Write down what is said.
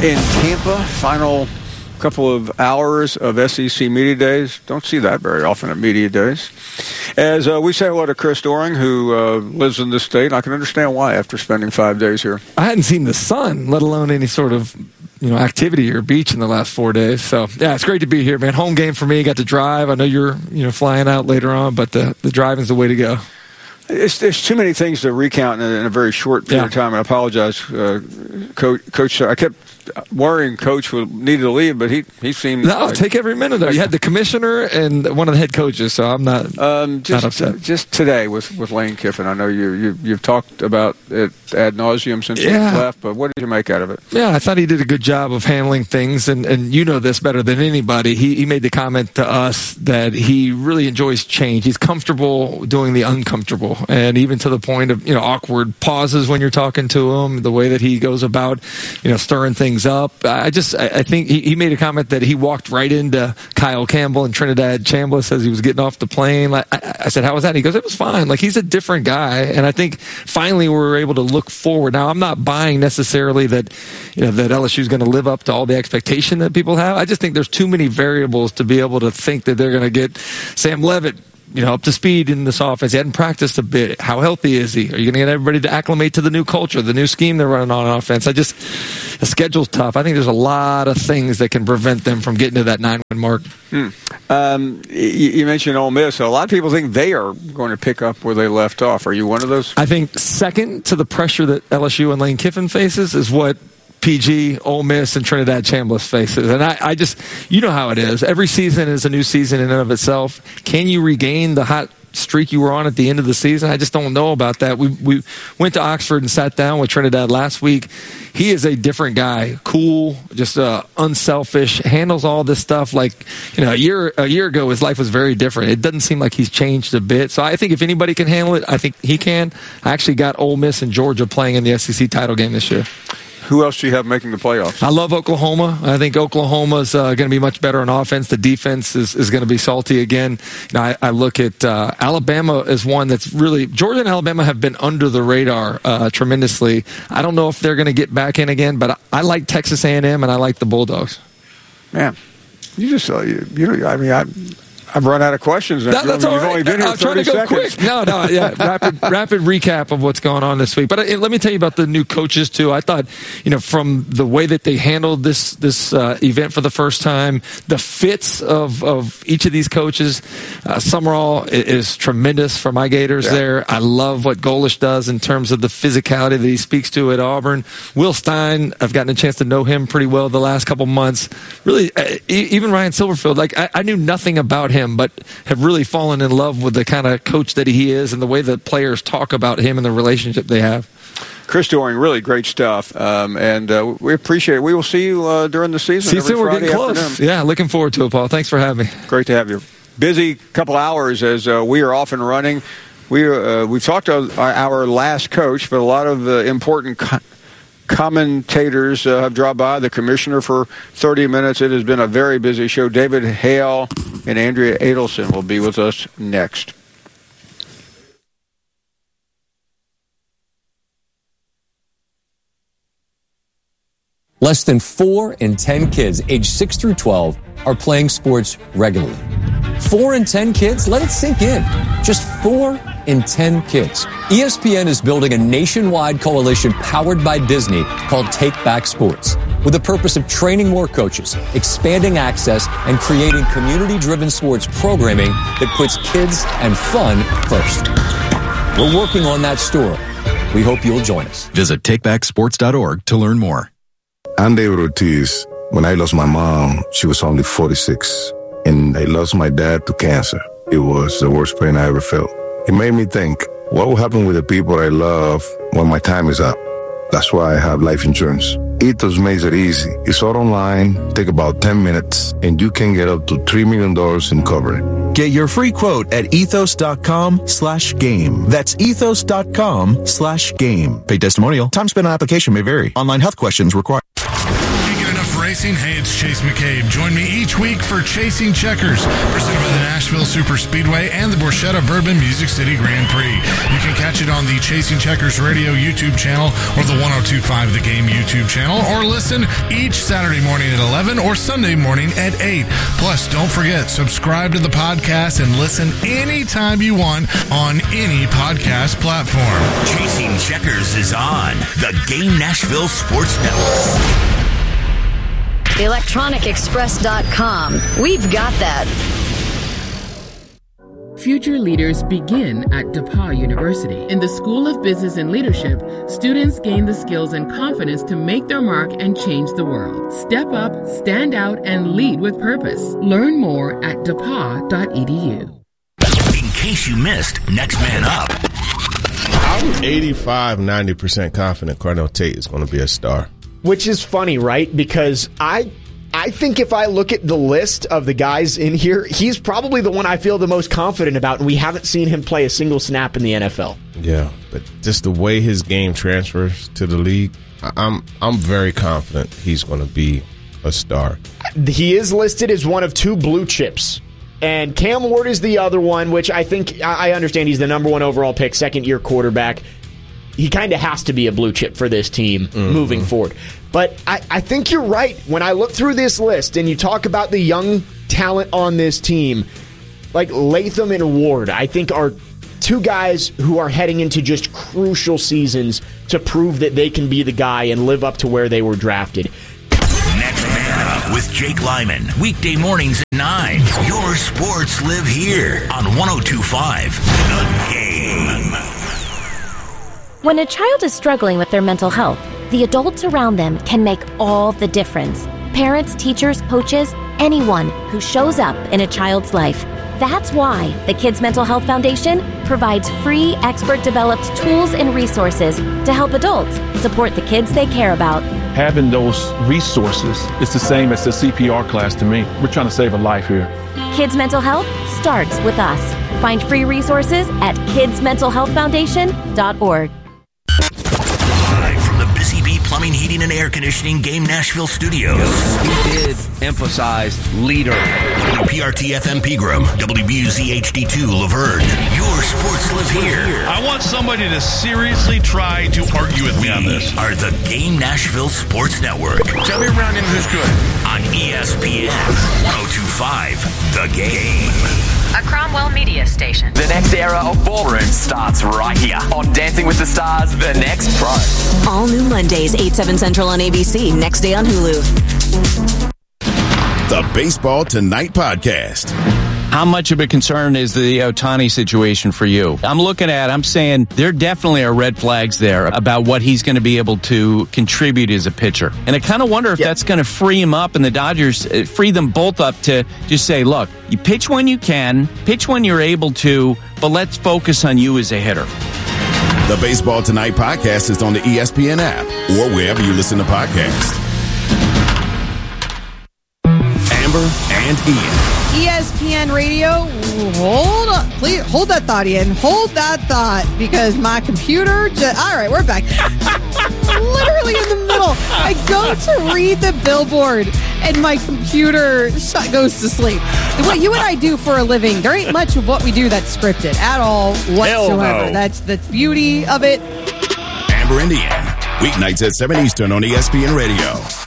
in Tampa. Final couple of hours of SEC Media Days. Don't see that very often at Media Days. As we say hello to Chris Doering, who lives in this state. I can understand why after spending 5 days here. I hadn't seen the sun, let alone any sort of activity or beach in the last 4 days. So, yeah, it's great to be here, man. Home game for me. Got to drive. I know you're flying out later on, but the driving's the way to go. There's too many things to recount in a very short period of time, and I apologize, Coach. I kept worrying Coach needed to leave, but he seemed... No, take every minute of it. You had the commissioner and one of the head coaches, so I'm not upset. Just today with Lane Kiffin, I know you've talked about it ad nauseum since he left, but what did you make out of it? Yeah, I thought he did a good job of handling things, and you know this better than anybody. He made the comment to us that he really enjoys change. He's comfortable doing the uncomfortable, and even to the point of awkward pauses when you're talking to him, the way that he goes about stirring things up. I think he made a comment that he walked right into Kyle Campbell and Trinidad Chambliss as he was getting off the plane. I said, how was that? And he goes, it was fine. He's a different guy, and I think finally we were able to look forward. Now, I'm not buying necessarily that that LSU is going to live up to all the expectation that people have. I just think there's too many variables to be able to think that they're going to get Sam Leavitt up to speed in this offense. He hadn't practiced a bit. How healthy is he? Are you going to get everybody to acclimate to the new culture, the new scheme they're running on offense? The schedule's tough. I think there's a lot of things that can prevent them from getting to that 9-win mark. You mentioned Ole Miss. So a lot of people think they are going to pick up where they left off. Are you one of those? I think second to the pressure that LSU and Lane Kiffin faces is what PG, Ole Miss, and Trinidad Chambliss faces. And I just, how it is. Every season is a new season in and of itself. Can you regain the hot streak you were on at the end of the season? I just don't know about that. We went to Oxford and sat down with Trinidad last week. He is a different guy. Cool, just unselfish, handles all this stuff like, a year ago his life was very different. It doesn't seem like he's changed a bit. So I think if anybody can handle it, I think he can. I actually got Ole Miss and Georgia playing in the SEC title game this year. Who else do you have making the playoffs? I love Oklahoma. I think Oklahoma's going to be much better on offense. The defense is going to be salty again. I look at Alabama as one that's really... Georgia and Alabama have been under the radar tremendously. I don't know if they're going to get back in again, but I like Texas A&M and I like the Bulldogs. Man, you just... I've run out of questions. That's all right. You've only been here I'm trying to go seconds. quick. No, yeah. Rapid recap of what's going on this week. But let me tell you about the new coaches, too. I thought, from the way that they handled this event for the first time, the fits of each of these coaches, Summerall is tremendous for my Gators there. I love what Golish does in terms of the physicality that he speaks to at Auburn. Will Stein, I've gotten a chance to know him pretty well the last couple months. Really, even Ryan Silverfield, I knew nothing about him, but have really fallen in love with the kind of coach that he is and the way that players talk about him and the relationship they have. Chris Doering, really great stuff, and we appreciate it. We will see you during the season. See you soon. We're getting close. Afternoon. Yeah, looking forward to it, Paul. Thanks for having me. Great to have you. Busy couple hours as we are off and running. We've talked to our last coach, but a lot of important commentators have dropped by. The commissioner for 30 minutes. It has been a very busy show. David Hale and Andrea Adelson will be with us next. Less than 4 in 10 kids aged 6 through 12 are playing sports regularly. 4 in 10 kids? Let it sink in. Just 4 in 10 kids. ESPN is building a nationwide coalition powered by Disney called Take Back Sports, with the purpose of training more coaches, expanding access, and creating community-driven sports programming that puts kids and fun first. We're working on that story. We hope you'll join us. Visit takebacksports.org to learn more. I'm David Ortiz. When I lost my mom, she was only 46, and I lost my dad to cancer. It was the worst pain I ever felt. It made me think, what will happen with the people I love when my time is up? That's why I have life insurance. Ethos makes it easy. It's all online, take about 10 minutes, and you can get up to $3 million in coverage. Get your free quote at ethos.com/game. That's ethos.com/game. Paid testimonial. Time spent on application may vary. Online health questions required. Can't get enough rain. racing? Hey, it's Chase McCabe. Join me each week for Chasing Checkers, presented by the Nashville Super Speedway and the Borchetta Bourbon Music City Grand Prix. You can catch it on the Chasing Checkers Radio YouTube channel or the 102.5 The Game YouTube channel, or listen each Saturday morning at 11 or Sunday morning at 8. Plus, don't forget, subscribe to the podcast and listen anytime you want on any podcast platform. Chasing Checkers is on the Game Nashville Sports Network. ElectronicExpress.com. We've got that. Future leaders begin at DePauw University. In the School of Business and Leadership, students gain the skills and confidence to make their mark and change the world. Step up, stand out, and lead with purpose. Learn more at depaw.edu. In case you missed Next Man Up. I'm 85-90% confident Carnell Tate is going to be a star. Which is funny, right? Because I think if I look at the list of the guys in here, he's probably the one I feel the most confident about, and we haven't seen him play a single snap in the NFL. Yeah, but just the way his game transfers to the league, I'm very confident he's going to be a star. He is listed as one of 2 blue chips. And Cam Ward is the other one, which I think, I understand he's the number 1 overall pick, second-year quarterback. He kind of has to be a blue chip for this team moving forward. But I think you're right. When I look through this list and you talk about the young talent on this team, like Latham and Ward, I think are 2 guys who are heading into just crucial seasons to prove that they can be the guy and live up to where they were drafted. Next Man Up with Jake Lyman. Weekday mornings at 9. Your sports live here on 102.5 The Game. When a child is struggling with their mental health, the adults around them can make all the difference. Parents, teachers, coaches, anyone who shows up in a child's life. That's why the Kids Mental Health Foundation provides free, expert-developed tools and resources to help adults support the kids they care about. Having those resources is the same as the CPR class to me. We're trying to save a life here. Kids Mental Health starts with us. Find free resources at kidsmentalhealthfoundation.org. Live from the Busy Bee Plumbing, Heating, and Air Conditioning Game Nashville Studios. We did emphasize leader. WPRT-FM Pegram, WBUZ-HD2 Laverne. Your sports live here. I want somebody to seriously try to argue with me on this. Are the Game Nashville Sports Network. Tell me around him who's good. On ESPN 102.5 The Game. A Cromwell Media Station. The next era of ballroom starts right here on Dancing with the Stars, The Next Pro. All new Mondays, 8/7 Central on ABC, next day on Hulu. The Baseball Tonight Podcast. How much of a concern is the Ohtani situation for you? I'm saying there definitely are red flags there about what he's going to be able to contribute as a pitcher. And I kind of wonder if that's going to free him up and the Dodgers free them both up to just say, look, you pitch when you can, pitch when you're able to, but let's focus on you as a hitter. The Baseball Tonight Podcast is on the ESPN app or wherever you listen to podcasts. Amber and Ian. ESPN Radio, hold on. Please hold that thought, Ian. Hold that thought, because my computer all right, we're back. Literally in the middle. I go to read the billboard and my computer goes to sleep. What you and I do for a living, there ain't much of what we do that's scripted at all whatsoever. No. That's the beauty of it. Amber and Ian, weeknights at 7 Eastern on ESPN Radio.